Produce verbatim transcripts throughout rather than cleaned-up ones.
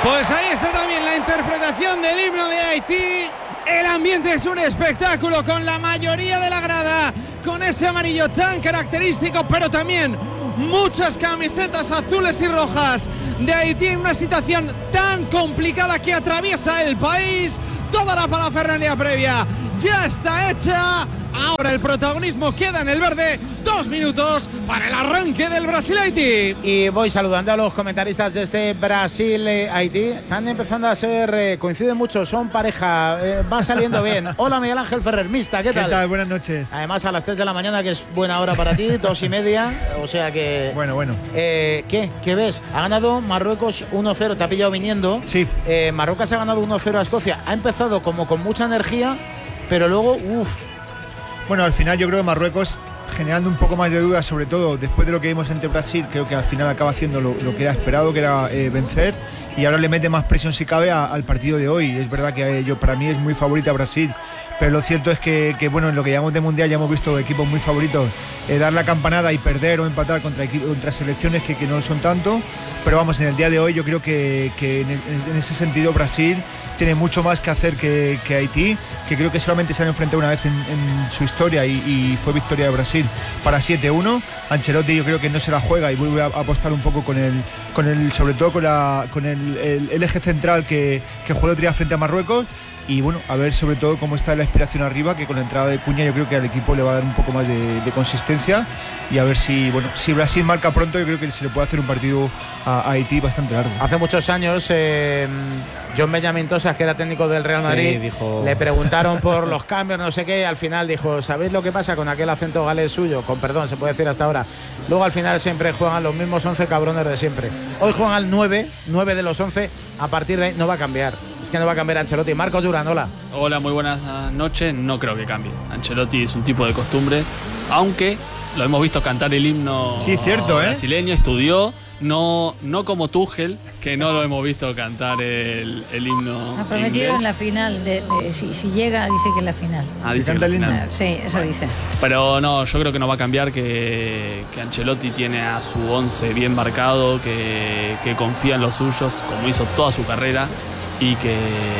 Pues ahí está también la interpretación del himno de Haití. El ambiente es un espectáculo con la mayoría de la grada, con ese amarillo tan característico, pero también muchas camisetas azules y rojas de Haití en una situación tan complicada que atraviesa el país. Toda la parafernalia previa ya está hecha. Ahora el protagonismo queda en el verde. Dos minutos para el arranque del Brasil-Haití. Y voy saludando a los comentaristas de este Brasil-Haití. Están empezando a ser, eh, coinciden mucho, son pareja, eh, va saliendo bien. Hola Miguel Ángel Ferrer, Mista, ¿qué tal? ¿Qué tal? Buenas noches. Además a las tres de la mañana, que es buena hora para ti, dos y media, o sea que... Bueno, bueno. Eh, ¿Qué? ¿Qué ves? Ha ganado Marruecos uno cero, te ha pillado viniendo. Sí. Eh, Marruecos ha ganado uno cero a Escocia. Ha empezado como con mucha energía, pero luego, uff. Bueno, al final yo creo que Marruecos, generando un poco más de dudas, sobre todo después de lo que vimos ante Brasil, creo que al final acaba haciendo lo, lo que era esperado, que era eh, vencer, y ahora le mete más presión si cabe a, al partido de hoy. Es verdad que eh, yo para mí es muy favorita Brasil, pero lo cierto es que, que bueno, en lo que llamamos de Mundial ya hemos visto equipos muy favoritos eh, dar la campanada y perder o empatar contra, contra selecciones que, que no son tanto, pero vamos, en el día de hoy yo creo que, que en, en ese sentido Brasil tiene mucho más que hacer que, que Haití, que creo que solamente se han enfrentado una vez en, en su historia y, y fue victoria de Brasil para siete uno. Ancelotti yo creo que no se la juega y vuelve a apostar un poco con el, con el sobre todo con, la, con el, el, el eje central que, que jugó el otro día frente a Marruecos. Y bueno, a ver sobre todo cómo está la inspiración arriba, que con la entrada de Cuña yo creo que al equipo le va a dar un poco más de, de consistencia, y a ver si, bueno, si Brasil marca pronto, yo creo que se le puede hacer un partido a, a Haití bastante largo. Hace muchos años eh, John Benjamín Tosas, que era técnico del Real Madrid, sí, dijo... le preguntaron por los cambios, no sé qué, al final dijo, ¿sabéis lo que pasa con aquel acento galés suyo? Con perdón, se puede decir hasta ahora. Luego al final siempre juegan los mismos once cabrones de siempre. Hoy juegan al nueve, nueve de los once, a partir de ahí no va a cambiar. Es que no va a cambiar Ancelotti. Marcos Durán, hola. Hola, muy buenas noches. No creo que cambie. Ancelotti es un tipo de costumbre, aunque lo hemos visto cantar el himno sí, cierto, ¿eh? brasileño, estudió, no, no como Tuchel, que no lo hemos visto cantar el, el himno. Ha prometido inglés. en la final, de, de, si, si llega, dice que en la final. Ah, dice que en la final. Sí, eso dice. Pero no, yo creo que no va a cambiar, que, que Ancelotti tiene a su once bien marcado, que, que confía en los suyos, como hizo toda su carrera. Y que,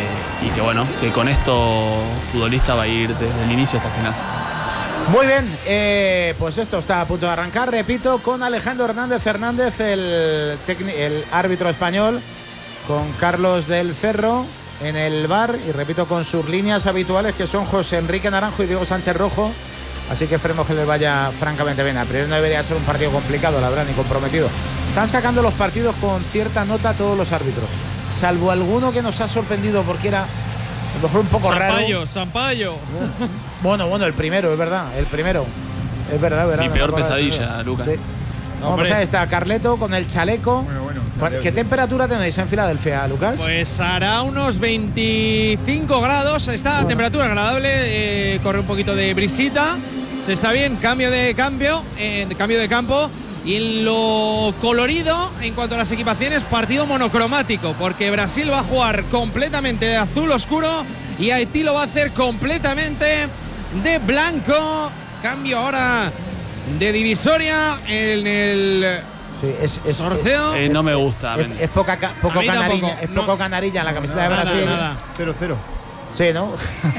y que bueno, que con esto futbolista va a ir desde el inicio hasta el final. Muy bien, eh, pues esto está a punto de arrancar, repito, con Alejandro Hernández Hernández, el, el árbitro español, con Carlos del Cerro en el V A R, y repito, con sus líneas habituales, que son José Enrique Naranjo y Diego Sánchez Rojo. Así que esperemos que les vaya francamente bien. Al primero no debería ser un partido complicado, la verdad, ni comprometido. Están sacando los partidos con cierta nota todos los árbitros, salvo alguno que nos ha sorprendido porque era a lo mejor un poco Sampaio, raro. Sampaio. Bueno, bueno, el primero, es verdad, el primero. Es verdad, es verdad. Mi no peor me acuerdo, pesadilla, Lucas. Sí. No, pues ahí está Carleto con el chaleco. Bueno, bueno. ¿Qué temperatura tenéis en Filadelfia, Lucas? Pues hará unos veinticinco grados. Está Bueno. temperatura agradable, eh, corre un poquito de brisita. Se está bien, cambio de cambio, eh, cambio de campo. Y en lo colorido, en cuanto a las equipaciones, partido monocromático, porque Brasil va a jugar completamente de azul oscuro y Haití lo va a hacer completamente de blanco. Cambio ahora de divisoria en el Sí, es, es, sorteo. Eh, no me gusta. es, es poca, ca- poco A mí canariña, tampoco, es no. poco canarilla en la camiseta de Nada, Brasil. nada. cero cero. Sí, ¿no?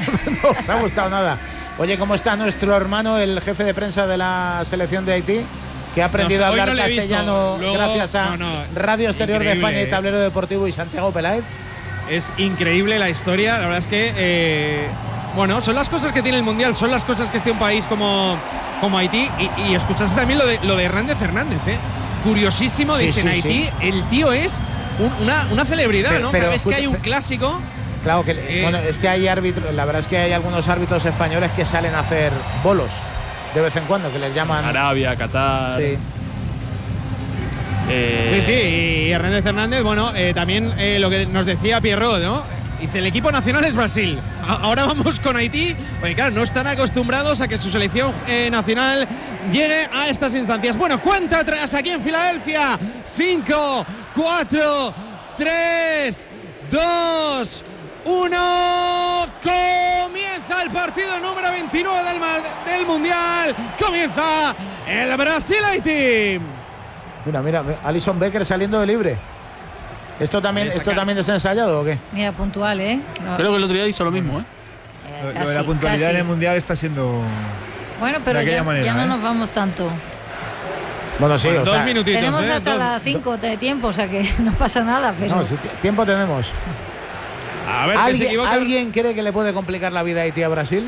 No os ha gustado nada. Oye, ¿cómo está nuestro hermano, el jefe de prensa de la selección de Haití, que ha aprendido No, a hoy hablar no le he visto. castellano Luego- gracias a no, no, Radio Exterior increíble, de España y eh. Tablero Deportivo y Santiago Peláez? Es increíble la historia. La verdad es que, eh, bueno, son las cosas que tiene el Mundial, son las cosas que esté un país como, como Haití. Y, y escuchaste también lo de, lo de Hernández Hernández, ¿eh? Curiosísimo, Sí, dicen sí, Haití, sí. el tío es un- una, una celebridad, Pero- ¿no? pero Cada vez escucha, que hay un pero- clásico. Claro que Eh. bueno, es que hay árbitros, la verdad es que hay algunos árbitros españoles que salen a hacer bolos de vez en cuando, que les llaman. Arabia, Qatar. Sí. eh, Sí, sí, y Hernández Hernández, bueno, eh, también eh, lo que nos decía Pierrot, ¿no? Dice, el equipo nacional es Brasil. A- Ahora vamos con Haití, porque claro, no están acostumbrados a que su selección eh, nacional llegue a estas instancias. Bueno, cuenta atrás aquí en Filadelfia. cinco, cuatro, tres, dos, uno. Comienza el partido número veintinueve del, ma- del Mundial. Comienza el Brasil-Haití. Mira, mira, Alison Becker saliendo de libre. ¿Esto también, ¿Esto también es ensayado o qué? Mira, puntual, ¿eh? No. Creo que el otro día hizo lo mismo, ¿eh? Eh, Lo, casi, lo de la puntualidad casi. en el Mundial está siendo... Bueno, pero de aquella ya, manera, ya no ¿eh? nos vamos tanto. Bueno, sí, Bueno, o dos sea, minutitos. Tenemos ¿eh? hasta Dos- las cinco de tiempo, o sea que no pasa nada, pero... no, sí, tiempo tenemos. A ver, que se ¿Alguien, equivoca. ¿Alguien cree que le puede complicar la vida a Haití a Brasil?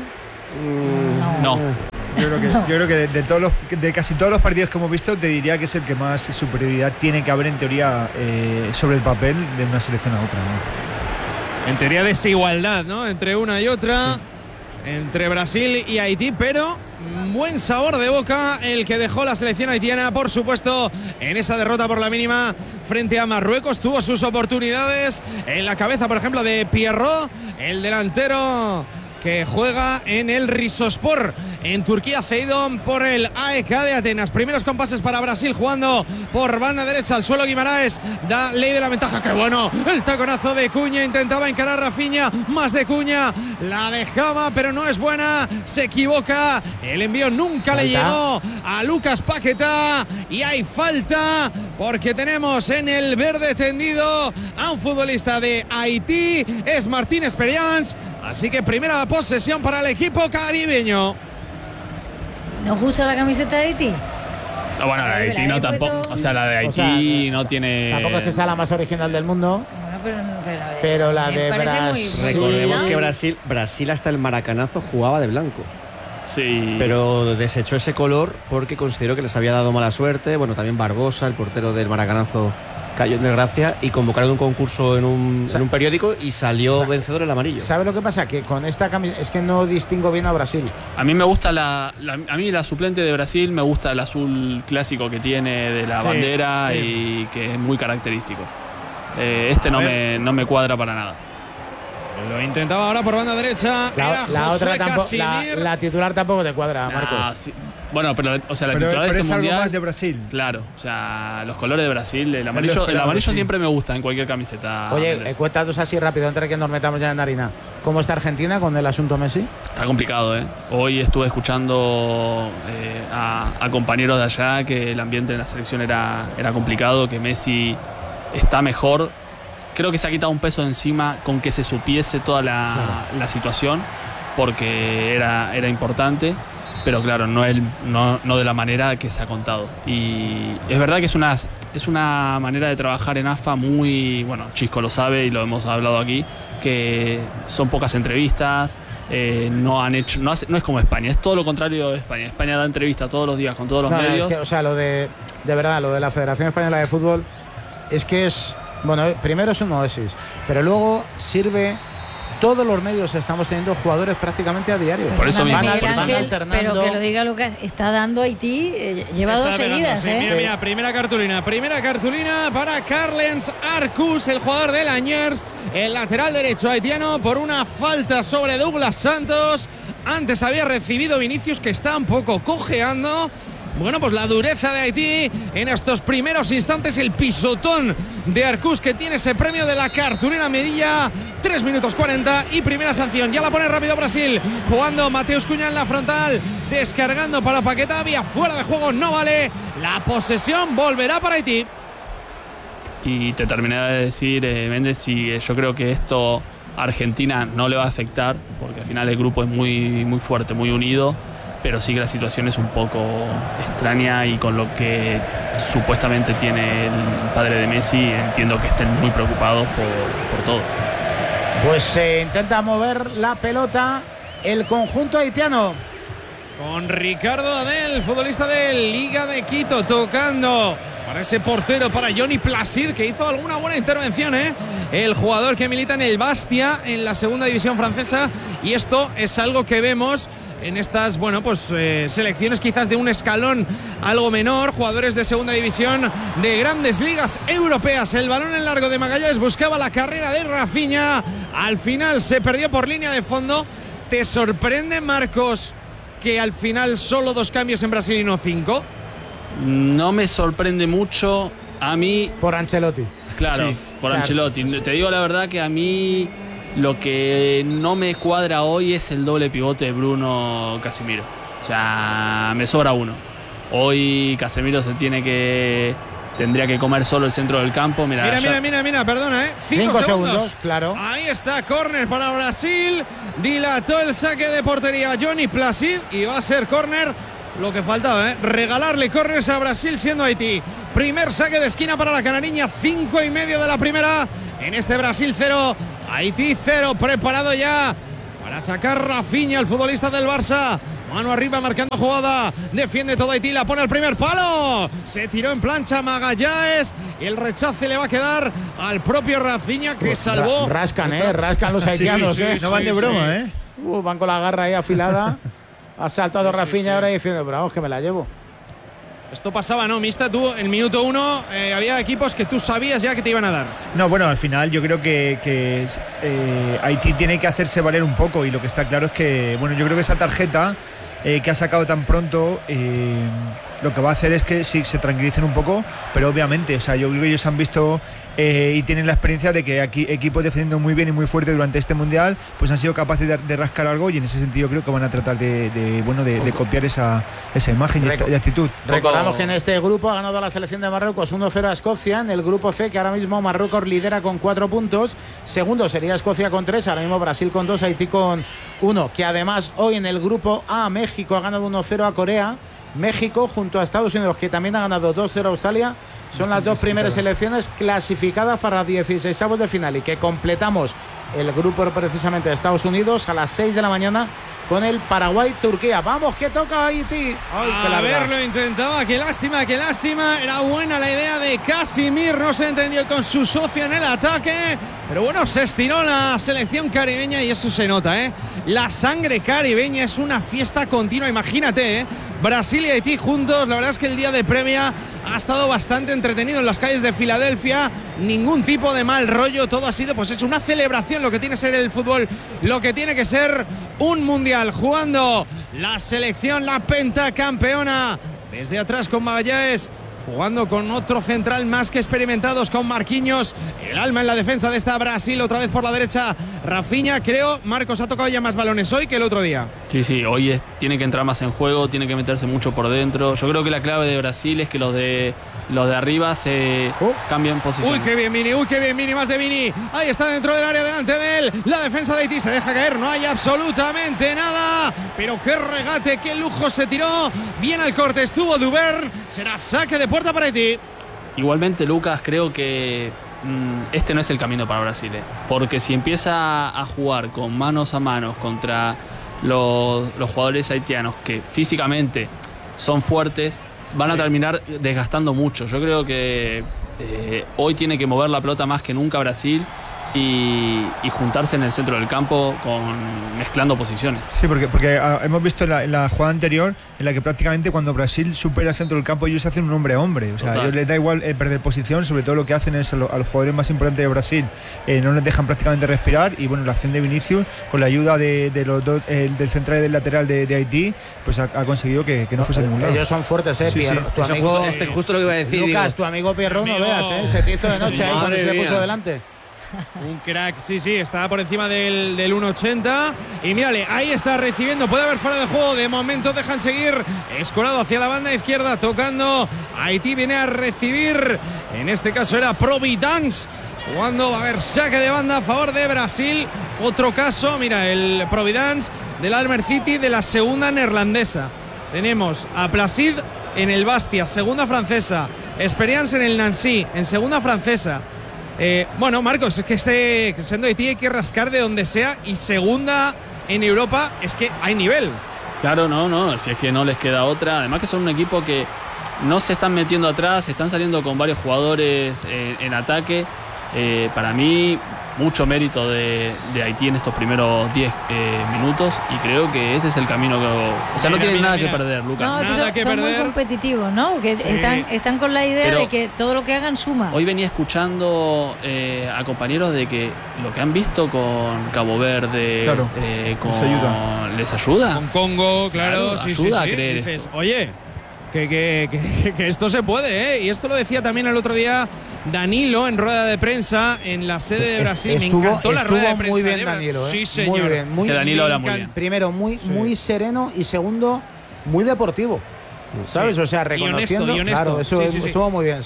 No. Yo creo que, yo creo que de, de todos los, de casi todos los partidos que hemos visto, te diría que es el que más superioridad tiene que haber en teoría eh, sobre el papel de una selección a otra, ¿no? En teoría desigualdad, ¿no? Entre una y otra, entre Brasil y Haití, pero buen sabor de boca el que dejó la selección haitiana, por supuesto, en esa derrota por la mínima frente a Marruecos. Tuvo sus oportunidades en la cabeza, por ejemplo, de Pierrot, el delantero que juega en el Rizospor en Turquía, cedido por el A E K de Atenas. Primeros compases para Brasil, jugando por banda derecha al suelo. Guimaraes da ley de la ventaja. ¡Qué bueno! El taconazo de Cuña, intentaba encarar Rafinha, más de Cuña, la dejaba, pero no es buena, se equivoca, el envío nunca le llegó a Lucas Paquetá y hay falta porque tenemos en el verde tendido a un futbolista de Haití, es Martín Esperians. Así que primera posesión para el equipo caribeño. ¿Nos gusta la camiseta de Haití? No, bueno, la de Haití no tampoco. O sea, la de Haití O sea, no tiene. Tampoco es que sea la más original del mundo. Bueno, pero, pero, Pero la me de parece muy Brasil- Recordemos bonita. que Brasil, Brasil hasta el maracanazo jugaba de blanco, Sí. pero desechó ese color porque consideró que les había dado mala suerte. Bueno, también Barbosa, el portero del maracanazo, cayó en desgracia y convocaron un concurso en un, en un periódico y salió o sea, vencedor el amarillo. ¿Sabe lo que pasa? Que con esta camiseta es que no distingo bien a Brasil. A mí me gusta la, la- a mí la suplente de Brasil me gusta el azul clásico que tiene de la Sí, bandera sí. y que es muy característico. Eh, este no A me, no me cuadra para nada. Lo intentaba ahora por banda derecha. La, Era la Josué otra tampoco, la, Casimir. la titular tampoco te cuadra, Marcos. Ah, sí. Bueno, pero o sea, la Pero, titular pero de es este algo mundial, más de Brasil. claro, o sea, los colores de Brasil, el lo amarillo, el esperado, amarillo sí. siempre me gusta en cualquier camiseta. Oye, Andrés. eh, cuéntanos así rápido antes de que nos metamos ya en harina. ¿Cómo está Argentina con el asunto Messi? Está complicado, ¿eh? Hoy estuve escuchando eh, a, a compañeros de allá que el ambiente en la selección era, era complicado, que Messi está mejor. Creo que se ha quitado un peso de encima con que se supiese toda la, la situación, porque era, era importante, pero claro, no, el, no, no de la manera que se ha contado. Y es verdad que es una, es una manera de trabajar en A F A muy, bueno, Chisco lo sabe y lo hemos hablado aquí, que son pocas entrevistas, eh, no han hecho, no, hace- no es como España, es todo lo contrario de España. España da entrevistas todos los días con todos los No, medios. es que, o sea, lo de, de verdad, lo de la Federación Española de Fútbol es que es, bueno, eh, primero es un oasis, pero luego sirve, todos los medios estamos teniendo jugadores prácticamente a diario. Por eso Perdóname, mismo, Van, por eso van Miguel mismo. Ángel, alternando. pero que lo diga Lucas, está dando Haití, eh, lleva Está dos pegando, seguidas, sí. ¿eh? Mira, mira, primera cartulina. Primera cartulina para Carlens Arcus, el jugador de Laniers, el lateral derecho haitiano, por una falta sobre Douglas Santos. Antes había recibido Vinicius, que está un poco cojeando. Bueno, pues la dureza de Haití en estos primeros instantes, el pisotón de Arcus, que tiene ese premio de la cartulina amarilla. tres minutos cuarenta y primera sanción. Ya la pone rápido Brasil, jugando Mateus Cuña en la frontal, descargando para Paquetá, vía fuera de juego, no vale. La posesión volverá para Haití. Y te terminé de decir, eh, Méndez, y eh, yo creo que esto a Argentina no le va a afectar, porque al final el grupo es muy, muy fuerte, muy unido, pero sí que la situación es un poco extraña y con lo que supuestamente tiene el padre de Messi, entiendo que estén muy preocupados por, por todo. Pues se intenta mover la pelota el conjunto haitiano. Con Ricardo Adel, futbolista de Liga de Quito, tocando para ese portero, para Johnny Placid, que hizo alguna buena intervención, ¿eh? El jugador que milita en el Bastia, en la segunda división francesa, y esto es algo que vemos en estas, bueno, pues eh, selecciones quizás de un escalón algo menor, jugadores de segunda división de grandes ligas europeas. El balón en largo de Magallanes buscaba la carrera de Rafinha, al final se perdió por línea de fondo. ¿Te sorprende, Marcos, que al final solo dos cambios en Brasil y no cinco? No me sorprende mucho a mí, Por Ancelotti. claro, Sí, por claro. Ancelotti. Te digo la verdad que a mí lo que no me cuadra hoy es el doble pivote de Bruno Casemiro. O sea, me sobra uno. Hoy Casemiro se tiene que, tendría que comer solo el centro del campo. Mira, Mira, ya- mira, mira, mira, perdona, ¿eh? Cinco, Cinco segundos. segundos, claro. Ahí está, córner para Brasil. Dilató el saque de portería Johnny Placid y va a ser córner. Lo que faltaba, ¿eh? Regalarle córners a Brasil siendo Haití. Primer saque de esquina para la canariña. Cinco y medio de la primera. En este Brasil cero, Haití cero. Preparado ya para sacar Rafinha, el futbolista del Barça. Mano arriba marcando jugada. Defiende todo Haití. La pone al primer palo. Se tiró en plancha Magallanes. Y el rechace le va a quedar al propio Rafinha que salvó. Ra- rascan, ¿eh? Rascan los haitianos, sí, ¿eh? No van de sí, broma, sí. ¿eh? Uh, van con la garra ahí afilada. Ha saltado Rafinha ahora diciendo, pero vamos, que me la llevo. Esto pasaba, ¿no, Mista? Tú, en minuto uno, eh, había equipos que tú sabías ya que te iban a dar. No, bueno, al final yo creo que, que eh, Haití tiene que hacerse valer un poco y lo que está claro es que, bueno, yo creo que esa tarjeta eh, que ha sacado tan pronto, eh, lo que va a hacer es que sí se tranquilicen un poco, pero obviamente, o sea, yo creo que ellos han visto eh, y tienen la experiencia de que aquí equipos defendiendo muy bien y muy fuerte durante este mundial, pues han sido capaces de, de rascar algo y en ese sentido creo que van a tratar de, de, bueno, de, de copiar esa, esa imagen y, esta- y actitud. Recordamos que en este grupo ha ganado la selección de Marruecos uno cero a Escocia. En el grupo C, que ahora mismo Marruecos lidera con cuatro puntos. Segundo sería Escocia con tres. Ahora mismo Brasil con dos, Haití con uno. Que además hoy en el grupo A, México ha ganado uno cero a Corea. México junto a Estados Unidos, que también ha ganado dos cero a Australia. Son las dos primeras selecciones clasificadas para dieciseisavos de final. Y que completamos el grupo precisamente de Estados Unidos a las seis de la mañana con el Paraguay-Turquía. Vamos, que toca Haití. Ay, qué A larga. ver, lo intentaba, qué lástima, qué lástima. Era buena la idea de Casimir, no se entendió con su socio en el ataque. Pero bueno, se estiró la selección caribeña y eso se nota, ¿eh? La sangre caribeña es una fiesta continua, imagínate, ¿eh? Brasil y Haití juntos, la verdad es que el día de previa ha estado bastante entretenido en las calles de Filadelfia, ningún tipo de mal rollo, todo ha sido pues es una celebración, lo que tiene que ser el fútbol, lo que tiene que ser un mundial, jugando la selección, la pentacampeona, desde atrás con Magallanes, jugando con otro central más que experimentados, con Marquinhos, el alma en la defensa de esta Brasil, otra vez por la derecha Rafinha. Creo, Marcos, ha tocado ya más balones hoy que el otro día. Sí, sí, hoy es- tiene que entrar más en juego, tiene que meterse mucho por dentro. Yo creo que la clave de Brasil es que los de los de arriba se Oh. cambian posiciones. Uy, qué bien Vini, uy, qué bien Vini, más de Vini. Ahí está dentro del área, delante de él. La defensa de Haití se deja caer, no hay absolutamente nada. Pero qué regate, qué lujo se tiró. Bien al corte estuvo Dubern. Será saque de puerta para Haití. Igualmente, Lucas, creo que mm, este no es el camino para Brasil, ¿eh? Porque si empieza a jugar con manos a manos contra los, los jugadores haitianos que físicamente son fuertes, van a terminar desgastando mucho. Yo creo que eh, hoy tiene que mover la pelota más que nunca Brasil y, y juntarse en el centro del campo con mezclando posiciones. Sí, porque, porque ah, hemos visto en la, en la jugada anterior en la que prácticamente cuando Brasil supera el centro del campo ellos hacen un hombre a hombre. O sea, a Total. ellos les da igual eh, perder posición, sobre todo lo que hacen es a, lo- a los jugadores más importantes de Brasil, eh, no les dejan prácticamente respirar y bueno, la acción de Vinicius con la ayuda de, de los dos, eh, del central y del lateral de, de Haití, pues ha, ha conseguido que, que no fuese a ningún lado. Ellos son fuertes, eh, Sí, sí. Pierre. Tu Eso amigo, justo, este, justo lo que iba a decir. Lucas, digo, tu amigo Pierrón, no Amigo. veas, eh, se te hizo de noche Sí, ahí cuando madre se le puso mía. delante. Un crack, sí, sí, está por encima del, del uno ochenta. Y mírale, ahí está recibiendo. Puede haber fuera de juego. De momento dejan seguir. Escorado hacia la banda izquierda, tocando. Haití viene a recibir. En este caso era Providence. Jugando, va a haber saque de banda a favor de Brasil. Otro caso, mira, el Providence del Almer City de la segunda neerlandesa. Tenemos a Placid en el Bastia, segunda francesa. Experience en el Nancy, en segunda francesa. Eh, bueno, Marcos, es que este siendo Haití hay que rascar de donde sea y segunda en Europa es que hay nivel. Claro, no, no, si es que no les queda otra. Además que son un equipo que no se están metiendo atrás, están saliendo con varios jugadores eh, en ataque. Eh, para mí, mucho mérito de, de Haití en estos primeros diez eh, minutos y creo que ese es el camino que... O sea, no Mira, tienen mira, nada mira. que perder, Lucas. No, es que Nada son, que son muy perder. competitivos, ¿no? Que Sí. están, están con la idea Pero- de que todo lo que hagan suma. Hoy venía escuchando eh, a compañeros de que lo que han visto con Cabo Verde Claro, eh, con- les ayuda. ¿Les ayuda? Con Congo, claro, Claro, sí, ayuda sí, a sí. creer Dices, esto. oye, que, que, que, que esto se puede, ¿eh? Y esto lo decía también el otro día Danilo en rueda de prensa en la sede de Es- Brasil. estuvo Me encantó la estuvo rueda de prensa. muy bien de Bra- Danilo, ¿eh? Sí, señor. Muy bien, muy Que Danilo habla me muy encan- bien. Primero, muy, Sí. muy sereno y segundo, muy deportivo. ¿Sabes? O sea, Y honesto, reconociendo. y honesto. Claro, eso Sí, sí, sí. estuvo muy bien, sí.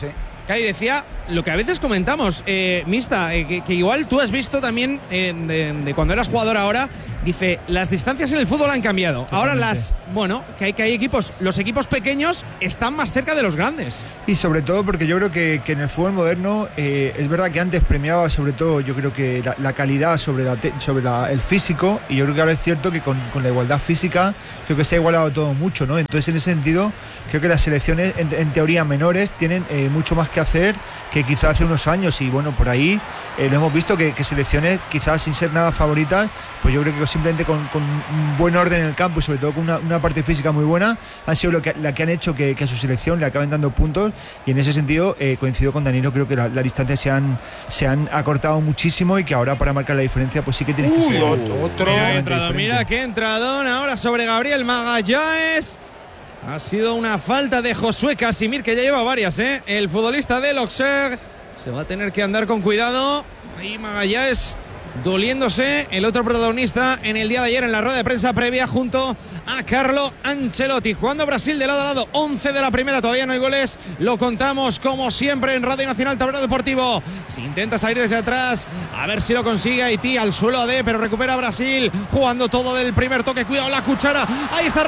Claro, y decía lo que a veces comentamos, eh, Mista, eh, que, que igual tú has visto también eh, de, de cuando eras jugador ahora, dice, las distancias en el fútbol han cambiado. Totalmente. Ahora las, bueno, que hay, que hay equipos, los equipos pequeños están más cerca de los grandes. Y sobre todo porque yo creo que, que en el fútbol moderno eh, es verdad que antes premiaba sobre todo, yo creo que la, la calidad sobre, la te, sobre la, el físico, y yo creo que ahora es cierto que con, con la igualdad física creo que se ha igualado todo mucho, ¿no? Entonces en ese sentido creo que las selecciones en, en teoría menores tienen eh, mucho más que hacer que quizás hace unos años, y bueno, por ahí eh, lo hemos visto que, que selecciones quizás sin ser nada favoritas, pues yo creo que simplemente con, con un buen orden en el campo y sobre todo con una, una parte física muy buena han sido lo que, la que han hecho que, que a su selección le acaben dando puntos, y en ese sentido eh, coincido con Danilo, creo que las la distancias se han, se han acortado muchísimo y que ahora para marcar la diferencia pues sí que tienes que ser otro. Mira que ha entrado, mira que entradón ahora sobre Gabriel Magallanes. Ha sido una falta de Josué Casimir, que ya lleva varias, ¿eh? El futbolista del Auxerre se va a tener que andar con cuidado. Ahí Magallanes doliéndose, el otro protagonista en el día de ayer en la rueda de prensa previa junto a Carlo Ancelotti. Jugando Brasil de lado a lado, once de la primera, todavía no hay goles, lo contamos como siempre en Radio Nacional Tablero Deportivo. Si intenta salir desde atrás, a ver si lo consigue. Haití al suelo A D, pero recupera Brasil, jugando todo del primer toque, cuidado la cuchara, ahí está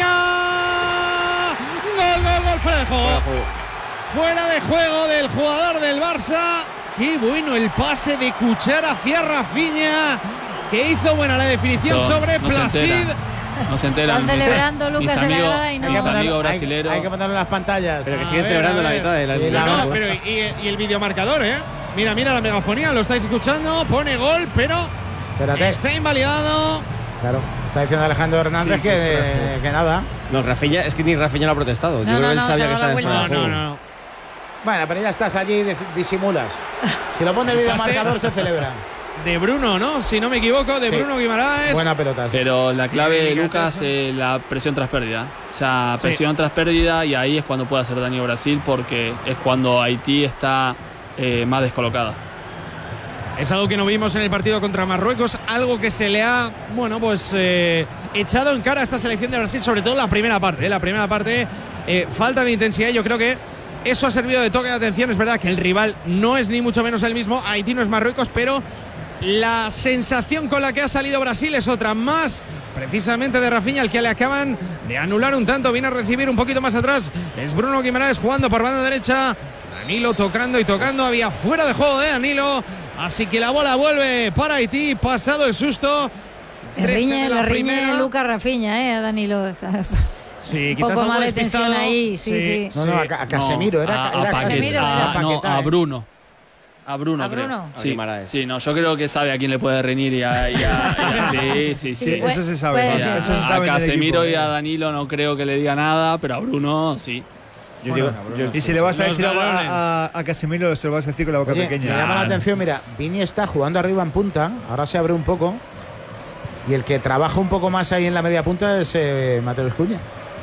Rafinha, gol, gol, gol, fuera de juego, fuera de juego del jugador del Barça. Qué bueno el pase de Cuchara hacia Rafinha, que hizo buena la definición no, sobre no Placid. Se no se enteran. Están celebrando Lucas en la grada y no. Mis amigos brasileros. Hay, hay que ponerlo en las pantallas. Pero que siguen celebrando la mitad de la, sí, la no, pero y, y el videomarcador, ¿eh? Mira, mira la megafonía, lo estáis escuchando, pone gol, pero Espérate. está invalidado. Claro, está diciendo Alejandro Hernández sí, que, que, que nada. No, Rafinha, es que ni Rafinha lo ha protestado. No, Yo no, creo que él no, sabía que estaba en no, no, no. Bueno, pero ya estás allí y disimulas. Si lo pone el videomarcador se celebra. De Bruno, ¿no? Si no me equivoco, de sí. Bruno Guimaraes. Buena pelota. Sí. Pero la clave, Lucas, es eh, la presión tras pérdida. O sea, presión sí. tras pérdida, y ahí es cuando puede hacer daño Brasil, porque es cuando Haití está eh, más descolocada. Es algo que no vimos en el partido contra Marruecos, algo que se le ha, bueno, pues eh, echado en cara a esta selección de Brasil, sobre todo la primera parte. ¿eh? La primera parte, eh, falta de intensidad, yo creo que eso ha servido de toque de atención. Es verdad que el rival no es ni mucho menos el mismo, Haití no es Marruecos, pero la sensación con la que ha salido Brasil es otra, más precisamente de Rafinha, al que le acaban de anular un tanto. Viene a recibir un poquito más atrás, es Bruno Guimaraes jugando por banda derecha, Danilo tocando y tocando, había fuera de juego de Danilo, así que la bola vuelve para Haití, pasado el susto. Le riñe, le riñe Lucas Rafinha, eh, a Danilo. Sí, un poco más de tensión ahí, sí, sí. sí. No, no, a, a Casemiro, no, era, a, era a Casemiro, a, era no, a Bruno. A Bruno, ¿A creo. Bruno? Sí, sí, no, yo creo que sabe a quién le puede reñir y a, y a, y a sí, sí, sí, sí. Eso se sabe. Puede Eso, ser. eso se a sabe. Casemiro equipo, y a Danilo no creo que le diga nada, pero a Bruno sí. Yo digo, yo, y si le vas a decir a, a, a Casemiro, se lo vas a decir con la boca Oye, pequeña. Me llama la atención, mira, Vini está jugando arriba en punta, ahora se abre un poco, y el que trabaja un poco más ahí en la media punta es eh, Mateus Cunha.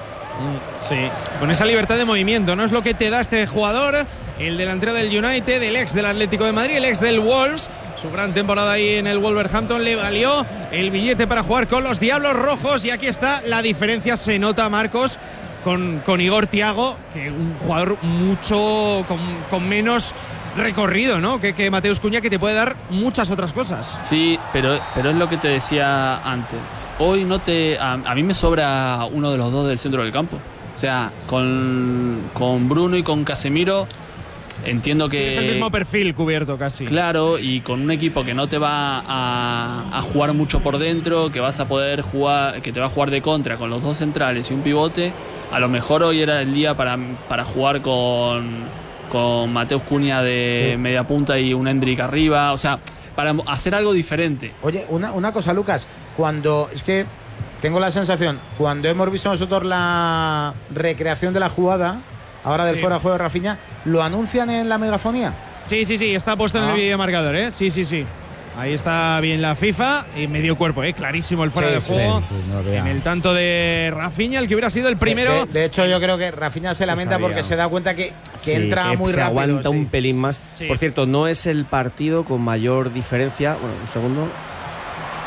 Sí, con esa libertad de movimiento, ¿no? Es lo que te da este jugador, el delantero del United, el ex del Atlético de Madrid, el ex del Wolves. Su gran temporada ahí en el Wolverhampton le valió el billete para jugar con los Diablos Rojos, y aquí está la diferencia, se nota, Marcos, con, con Igor Thiago, que un jugador mucho con, con menos recorrido, ¿no? Que, que Mateus Cunha, que te puede dar muchas otras cosas. Sí, pero, pero es lo que te decía antes. Hoy no te. A, a mí me sobra uno de los dos del centro del campo. O sea, con, con Bruno y con Casemiro, entiendo que. Es el mismo perfil cubierto casi. Claro, y con un equipo que no te va a, a jugar mucho por dentro, que vas a poder jugar, que te va a jugar de contra con los dos centrales y un pivote. A lo mejor hoy era el día para, para jugar con. con Mateus Cunha de sí. media punta y un Hendrick arriba, o sea, para hacer algo diferente. Oye, una, una cosa, Lucas, cuando, es que tengo la sensación, cuando hemos visto nosotros la recreación de la jugada, ahora del sí. fuera de juego de Rafinha, ¿lo anuncian en la megafonía? Sí, sí, sí, está puesto ah. en el videomarcador, ¿eh? Sí, sí, sí. Ahí está bien la FIFA y medio cuerpo, ¿eh? Clarísimo el fuera sí, de juego. Sí, sí, no en el tanto de Rafinha, el que hubiera sido el primero. De, de, de hecho, yo creo que Rafinha se lamenta no porque se da cuenta que, que sí, entra que muy se rápido. Aguanta sí. un pelín más. Sí. Por cierto, no es el partido con mayor diferencia. Bueno, un segundo.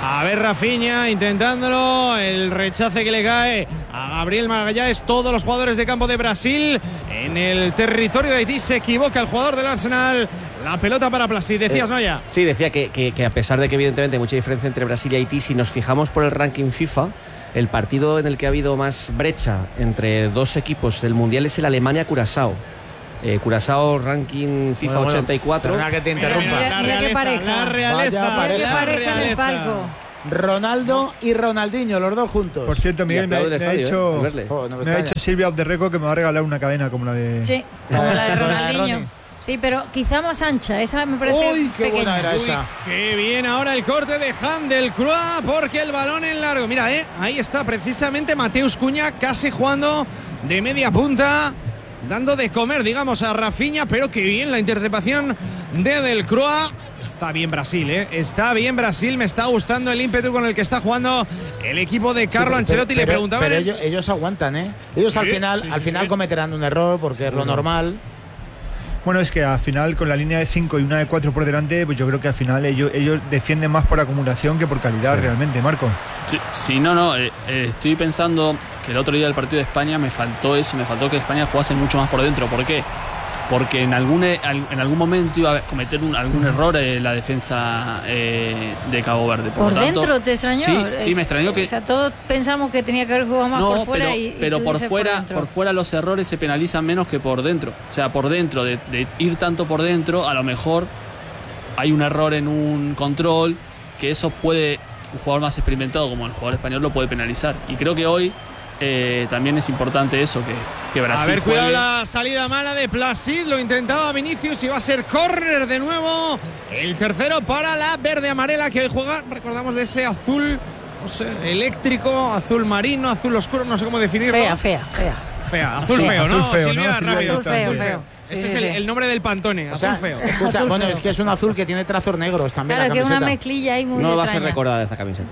A ver, Rafinha intentándolo. El rechace que le cae a Gabriel Magallanes. Todos los jugadores de campo de Brasil en el territorio de Haití. Se equivoca el jugador del Arsenal. La pelota para Placid. Decías, eh, Noya. Sí, decía que, que, que a pesar de que evidentemente hay mucha diferencia entre Brasil y Haití, si nos fijamos por el ranking FIFA, el partido en el que ha habido más brecha entre dos equipos del Mundial es el Alemania-Curazao. Eh, Curazao, ranking FIFA Bueno, bueno, ochenta y cuatro. perdona que te interrumpa. Mira, mira, Mira la qué realeza, pareja. la realeza, Vaya pareja. Qué la pareja en el realeza. palco. Ronaldo y Ronaldinho, los dos juntos. Por cierto, Miguel, me, aplaude el me ha estadio, hecho, eh, al verle. Oh, no me me ha extraña. hecho Silvia Off the Record que me va a regalar una cadena como la de. Sí, como la de La de Ronaldinho. Ronnie. Sí, pero quizá más ancha. Esa me parece Uy, qué pequeña. buena era Uy, esa. qué bien ahora el corte de Handelcroix, porque el balón en largo. Mira, eh, ahí está precisamente Mateus Cunha casi jugando de media punta, dando de comer, digamos, a Rafinha, pero qué bien la interceptación de Delcroix. Está bien Brasil, ¿eh? Está bien Brasil. Me está gustando el ímpetu con el que está jugando el equipo de Carlo Sí, Ancelotti. pero- Le preguntaban. Pero el- ellos, ellos aguantan, ¿eh? Ellos al Sí, final, sí, al sí, final sí. cometerán un error porque es lo normal. Bueno, es que al final con la línea de cinco y una de cuatro por delante, pues yo creo que al final ellos, ellos defienden más por acumulación que por calidad Sí. realmente, Marco. Sí, sí, no, no. eh, eh, estoy pensando que el otro día del partido de España me faltó eso, me faltó que España jugase mucho más por dentro. ¿Por qué? Porque en algún, en algún momento iba a cometer un, algún error en la defensa eh, de Cabo Verde. Por, ¿Por lo tanto, dentro te extrañó? Sí, sí, me extrañó que. O sea, todos pensamos que tenía que haber jugado más No, por fuera pero, y, y pero tú por dices fuera, dentro. por fuera los errores se penalizan menos que por dentro. O sea, por dentro, de, de ir tanto por dentro, a lo mejor hay un error en un control que eso puede, un jugador más experimentado como el jugador español lo puede penalizar. Y creo que hoy eh, también es importante eso, que, que Brasil A ver, cuidado juegue. la salida mala de Placid. Lo intentaba Vinicius y va a ser córner de nuevo. El tercero para la verde amarela que hoy juega. Recordamos de ese azul, no sé, eléctrico, azul marino, azul oscuro, no sé cómo definirlo. Fea, fea, fea. Fea, azul Sí. feo, ¿no? Azul feo, Silvia, ¿no? Silvia, rápido. Azul feo, Azul feo. Sí, Ese sí, es el, sí. el nombre del Pantone, O azul sea, feo. escucha, Azul bueno, feo. es que es un azul que tiene trazos negros también. Claro, la que es una camiseta. mezclilla ahí muy No va a ser extraña. recordada esta camiseta.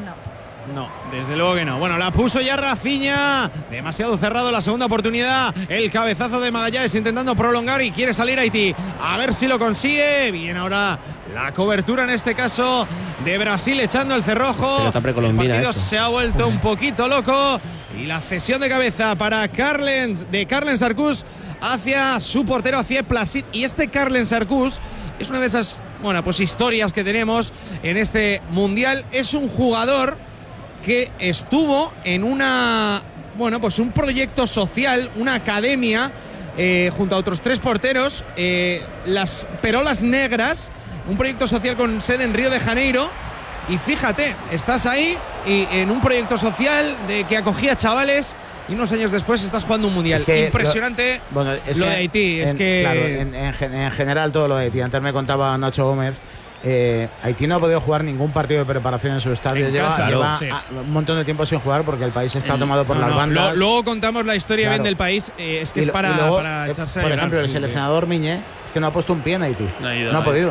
No. No, desde luego que no. Bueno, la puso ya Rafinha. Demasiado cerrado la segunda oportunidad. El cabezazo de Magallanes intentando prolongar y quiere salir Haití. A ver si lo consigue. Bien ahora la cobertura en este caso de Brasil echando el cerrojo. Pelota precolombina, El partido eso. se ha vuelto un poquito loco. Y la cesión de cabeza para Carlens, de Carlens Arcús hacia su portero, hacia Placid. Y este Carlens Arcús es una de esas, bueno, pues historias que tenemos en este mundial. Es un jugador que estuvo en una, bueno, pues un proyecto social, una academia, eh, junto a otros tres porteros, eh, las Perolas Negras, un proyecto social con sede en Río de Janeiro. Y fíjate, estás ahí y en un proyecto social de que acogía chavales y unos años después estás jugando un mundial. Es que Impresionante lo, bueno, es lo que de Haití. Es en- que claro, en, en gen- en general todo lo de Haití. Antes me contaba Nacho Gómez. eh, Haití no ha podido jugar ningún partido de preparación en su estadio. En Lleva, casa, lleva sí. a- un montón de tiempo sin jugar porque el país está El- tomado por no, las no, bandas. lo- luego contamos la historia Claro. bien del país. eh, es que Y es lo- para, y luego, para eh, echarse a por llorar. ejemplo, el Sí, sí. seleccionador Miñé es que no ha puesto un pie en Haití. No ha ido, No ha no ha podido.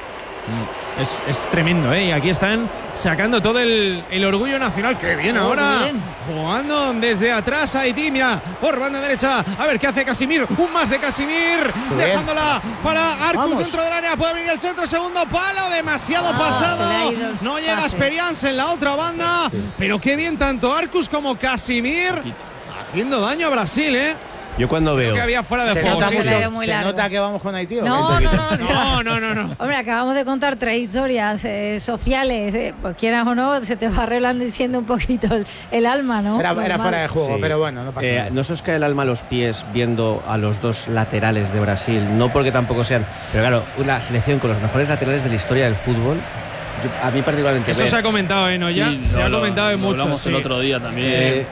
Es, es tremendo, ¿eh? Y aquí están sacando todo el, el orgullo nacional. ¡Qué bien Oh, ahora! bien. Jugando desde atrás Haití. Mira, por banda derecha. A ver qué hace Casimir. Un más de Casimir. bien. Dejándola para Arcus Vamos. dentro del área. Puede venir el centro. Segundo palo. Demasiado Ah, pasado. se le ha ido el No llega pase. Experience en la otra banda. Pero qué bien tanto Arcus como Casimir. Haciendo daño a Brasil, ¿eh? Yo cuando veo Que había fuera de Se, juego. nota, se le mucho- ha ido muy se largo. nota que vamos con Haití. ¿o qué? No, no, no, No, no. no, no, no. Hombre, acabamos de contar tres historias eh, sociales, eh, pues quieras o no, se te va arreglando diciendo un poquito el, el alma, ¿no? Era, era Normal. fuera de juego, Sí. pero bueno, no pasa Eh, nada. no se os cae el alma a los pies viendo a los dos laterales de Brasil, no porque tampoco sean, pero claro, una selección con los mejores laterales de la historia del fútbol. Yo- a mí particularmente Eso ver- se ha comentado, ¿eh? ¿No? Ya Sí, se lo- ha lo- comentado en lo mucho. hablamos sí. el otro día también. eh,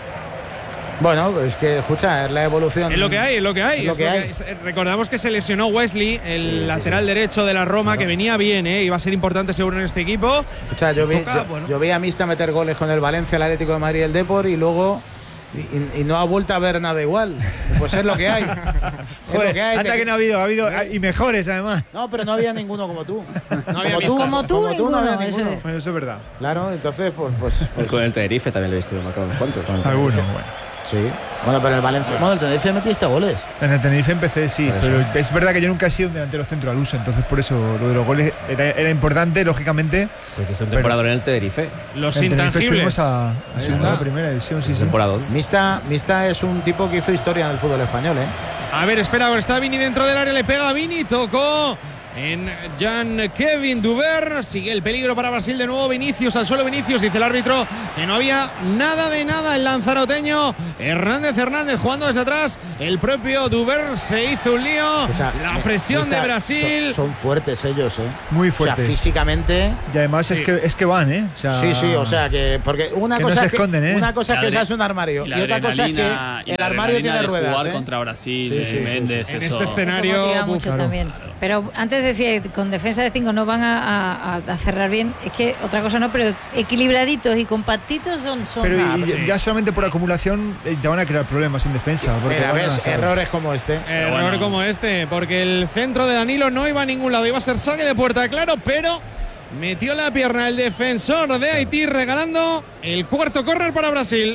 Bueno, es que, escucha, es la evolución. Es lo que hay, es lo que hay. Es lo es que lo hay. que hay. Recordamos que se lesionó Wesley, el Sí, sí, lateral sí. derecho de la Roma, que venía bien, ¿eh? Iba a ser importante seguro en este equipo. Escucha, yo vi, Toca, yo, bueno. yo vi a Mista meter goles con el Valencia, el Atlético de Madrid y el Depor y luego. Y, y- y no ha vuelto a ver nada igual. Pues es lo que hay. Es lo Joder, que hay. anda Te- que no ha habido, ha habido y mejores además. No, pero no había ninguno como tú. No había como, tú vistas. Como tú, como tú ninguno, no había eso ninguno. es. Bueno, eso es verdad. Claro, entonces, pues. pues, pues- con el Tenerife también lo he visto, yo marcado unos cuantos. Algunos, bueno. Sí. Bueno, pero el Valencia, bueno, el Tenerife metiste goles. En el Tenerife empecé, sí, Por pero eso. es verdad que yo nunca he sido un delantero centro al uso, entonces por eso lo de los goles era, era importante, lógicamente. Porque es un temporada en el Tenerife. Los En Tenerife intangibles. subimos a, a, Ahí subimos está. a primera división, sí, sí. Temporadón. Mista, Mista es un tipo que hizo historia en el fútbol español, ¿eh? A ver, espera, ahora está Vini dentro del área, le pega a Vini, tocó en Jan-Kevin Duber, sigue el peligro para Brasil de nuevo, Vinicius al suelo, Vinicius, dice el árbitro que no había nada de nada el lanzaroteño, Hernández Hernández jugando desde atrás, el propio Duber se hizo un lío, O sea, la mi- presión Mista, de Brasil. Son, son fuertes ellos, ¿eh? Muy O sea, fuertes. físicamente. Y además es, Sí. que, es que van, ¿eh? O sea, Sí, sí, o sea que. Porque una Que no cosa se es que, esconden, ¿eh? una cosa es La que adre- seas un armario y, la otra cosa es que adrenalina- y el la armario adrenalina tiene de ruedas. jugar ¿eh? contra Brasil, Sí, sí, sí, Méndez, sí. En eso. este escenario, Eso motiva uf, mucho claro. también. Pero antes decía, con defensa de cinco no van a, a- a cerrar bien. Es que otra cosa no, pero equilibraditos y compactitos son. son Pero ah, y- sí. ya solamente por acumulación eh, te van a crear problemas en defensa. porque Mira, van a- ves, errores como este. Error bueno. como este, porque el centro de Danilo no iba a ningún lado, iba a ser saque de puerta, claro, pero metió la pierna el defensor de Haití regalando el cuarto córner para Brasil.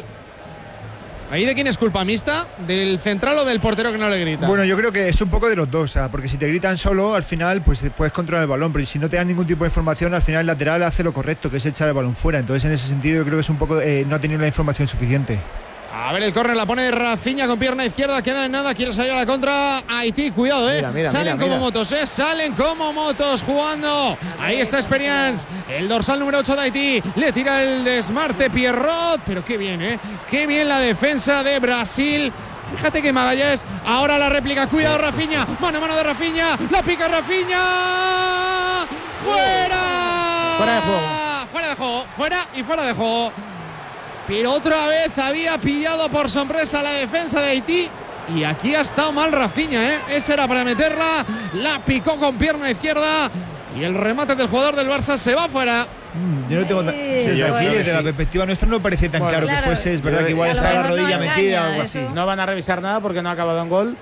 ¿Ahí de quién es culpa? ¿Mista? ¿Del central o del portero que no le grita? Bueno, yo creo que es un poco de los dos, o sea, porque si te gritan solo, al final pues puedes controlar el balón, pero si no te dan ningún tipo de información, al final el lateral hace lo correcto, que es echar el balón fuera. Entonces, en ese sentido, yo creo que es un poco eh, no ha tenido la información suficiente. A ver, el córner la pone Rafinha con pierna izquierda, queda en nada, quiere salir a la contra Haití, cuidado, eh. Mira, mira, salen mira, como mira. motos, eh, salen como motos jugando. Ahí está Experience, el dorsal número ocho de Haití, le tira el desmarte Pierrot, pero qué bien, eh, qué bien la defensa de Brasil. Fíjate que Magallanes, ahora la réplica, cuidado Rafinha, mano a mano de Rafinha, la pica Rafinha, fuera, Fuera de juego. fuera de juego, fuera y fuera de juego. Pero otra vez había pillado por sorpresa la defensa de Haití. Y aquí ha estado mal Rafinha, ¿eh? Esa era para meterla. La picó con pierna izquierda. Y el remate del jugador del Barça se va fuera. Mm, yo no tengo. ta- Eh, sí, desde yo aquí, creo que desde la sí. perspectiva nuestra, no parece tan Bueno, claro, claro, que fuese. Es verdad yo- que igual a lo está la mejor no rodilla engaña metida o algo eso. así. No van a revisar nada porque no ha acabado en gol.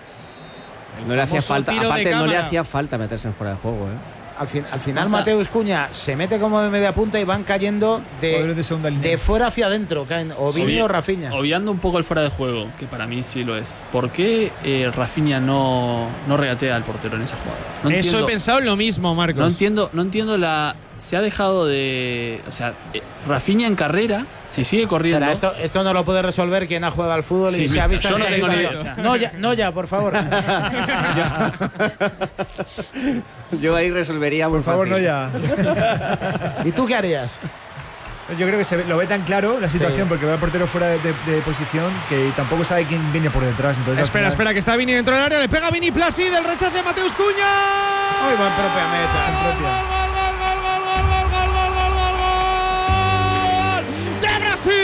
No le hacía famoso falta, tiro de aparte no le cámara. hacía falta meterse en fuera de juego, ¿eh? Al, fin, al final, Pasa. Mateus Cuña se mete como de media punta y van cayendo Jugadores de, de segunda línea. de fuera hacia adentro. Caen o Vini Obvi- o Rafinha. Obviando un poco el fuera de juego, que para mí sí lo es. ¿Por qué eh, Rafinha no, no regatea al portero en esa jugada? No Eso entiendo, he pensado en lo mismo, Marcos. no entiendo, no entiendo la. Se ha dejado de. O sea, eh, Rafinha en carrera, si sigue corriendo. Espera, esto, esto no lo puede resolver quien ha jugado al fútbol Sí, y se ha visto yo en no esa tengo ni situación. idea. No ya, no ya, por favor. Yo ahí resolvería muy Por favor, no fácil. ya. ¿Y tú qué harías? Yo creo que se ve- lo ve tan claro la situación Sí. porque ve al portero fuera de, de- de posición que tampoco sabe quién viene por detrás. Entonces, al Espera, final- espera, que está Vini dentro del área. Le pega Vini Placid, el rechace a Mateus Cuña. Ay, va en propia meta. Gol, gol, gol, gol, gol, gol, gol, gol, gol, gol, gol, gol, gol de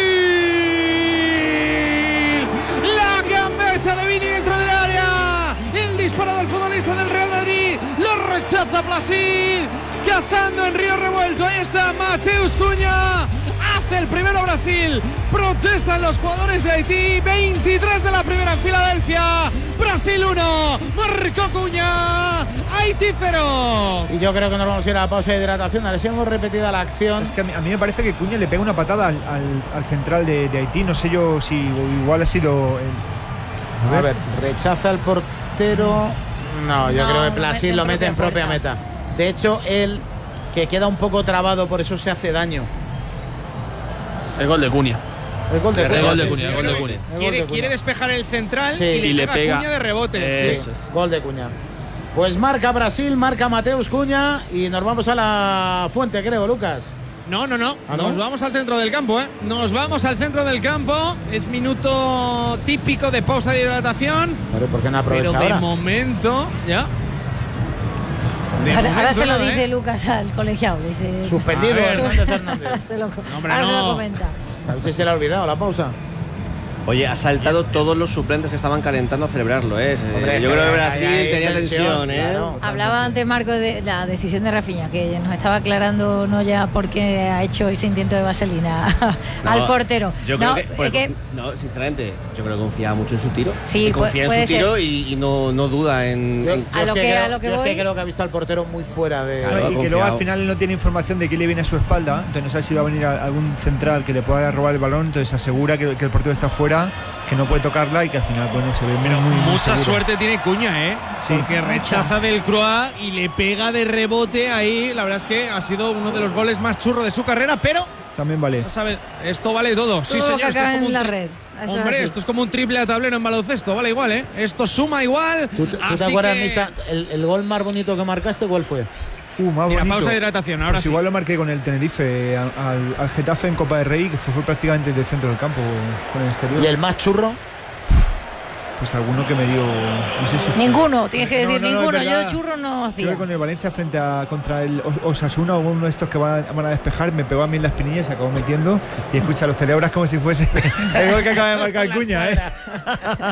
Brasil. La gambeta de Vini dentro del área. El disparo del futbolista del Real Madrid. Lo rechaza Placid. Cazando en Río Revuelto. Ahí está Mateus Cuña. Hace el primero Brasil. Protestan los jugadores de Haití. veintitrés de la primera en Filadelfia. Brasil uno. Marcó Cuña. Haití cero. Y yo creo que nos vamos a ir a la pausa de hidratación. A ver si hemos repetido la acción. Es que a mí, a mí me parece que Cuña le pega una patada al, al- al central de, de Haití. No sé yo si igual ha sido. el- A ver, rechaza el portero. No, yo No, creo que lo Placid mete en lo mete en propia propia meta. De hecho, él, que queda un poco trabado, por eso se hace daño. El gol de Cunha. El gol de El Cunha, gol de sí, Cunha, sí, el gol de creo que- Cunha. el gol Quiere, de Cunha. quiere despejar el central Sí. y, Y le, le pega, pega. Cuña de rebote. Eh, Sí. Eso es. Gol de Cuña. Pues marca Brasil, marca Mateus Cuña y nos vamos a la fuente, creo, Lucas. No, no, no. ¿Ah, no? Nos vamos al centro del campo, ¿eh? Nos vamos al centro del campo. Es minuto típico de pausa de hidratación. Pero ¿por qué no Pero aprovecha de ahora? momento, ya. De Ahora, ahora momento se lo nada, dice ¿eh? Lucas al colegiado. Dice, Suspendido A ver. Hernández Hernández. ahora se lo, hombre, ahora se lo no. comenta. A ver si se le ha olvidado la pausa. Oye, ha saltado todos los suplentes que estaban calentando a celebrarlo, ¿eh? Hombre, Yo creo que ahí- Brasil ahí hay tenía tensión, tensión, ¿eh? claro. Hablaba antes Marco de la decisión de Rafinha, que nos estaba aclarando no ya porque ha hecho ese intento de vaselina No, al portero. Yo creo no, que, es pues, que- no, sinceramente, yo creo que confiaba mucho en su tiro. Sí, Y confía puede en su ser. tiro y, y no, no duda en. Yo, en- yo A lo es que- creo, a lo que yo es voy- que creo que ha visto al portero muy fuera de. Claro, No, y que confiado. luego al final él no tiene información de quién le viene a su espalda, entonces no sabe si va a venir a- algún central que le pueda robar el balón, entonces asegura que, que el portero está fuera carrera, que no puede tocarla y que al final, bueno, se ve muy, muy, muy Mucha seguro. suerte tiene Cuña, ¿eh? Sí. Porque rechaza del Croix y le pega de rebote ahí. La verdad es que ha sido uno de los goles más churros de su carrera, pero También vale. a saber, esto vale todo. Sí, Todo lo señor. que Esto es acaba como en un la tri- red. Eso es Hombre, así. esto es como un triple a tablero en baloncesto, vale igual, ¿eh? Esto suma igual. ¿Tú, te- tú así te acuerdas, que- Mista, el, el gol más bonito que marcaste, cuál fue? Uh, más Mira, bonito. pausa de hidratación, ahora Pues sí. igual lo marqué con el Tenerife al, al- al Getafe en Copa del Rey, que fue, fue prácticamente del centro del campo con el exterior. ¿Y el más churro? Pues alguno que me dio. No sé si fue- Ninguno, tienes que No, decir no, no, es ninguno. verdad. Yo churro no Creo hacía. que con el Valencia frente a contra el Os- Osasuna o uno de estos que van, van a despejar, me pegó a mí en las pinillas, se acabó metiendo y escucha, lo celebras como si fuese el gol que acaba de marcar Cuña, ¿eh?